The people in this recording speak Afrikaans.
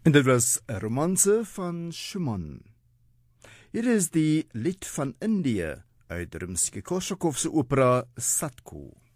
En dit was 'n romanse van Schumann. Hier is die lied van Indië uit Rimsky-Korsakov se opera Satko.